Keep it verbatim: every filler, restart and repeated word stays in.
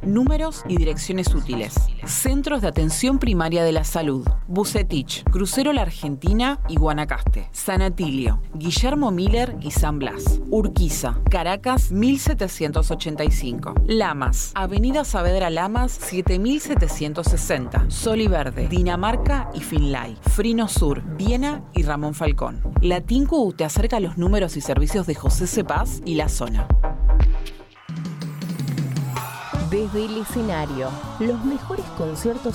Números y direcciones útiles. Centros de Atención Primaria de la Salud. Bucetich, Crucero La Argentina y Guanacaste. San Atilio, Guillermo Miller y San Blas. Urquiza, Caracas mil setecientos ochenta y cinco. Lamas, Avenida Saavedra Lamas siete mil setecientos sesenta. Sol y Verde, Dinamarca y Finlay. Frino Sur, Viena y Ramón Falcón. La Tinku te acerca a los números y servicios de José Cepaz y la zona. Desde el escenario, los mejores conciertos